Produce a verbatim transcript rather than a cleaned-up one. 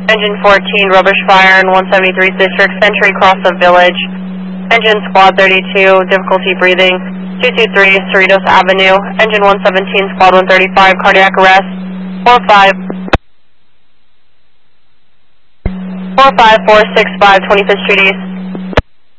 Engine fourteen, rubbish fire in one seventy-three District, Century Cross the Village. Engine Squad thirty-two, difficulty breathing. two two three, Cerritos Avenue. Engine one seventeen, Squad one thirty-five, cardiac arrest. four five. four five four six five, twenty-fifth Street East.